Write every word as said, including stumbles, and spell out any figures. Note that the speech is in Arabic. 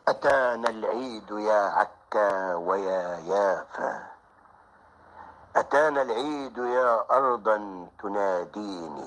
أتانا العيد يا عكا ويا يافا، أتانا العيد يا أرضا تناديني.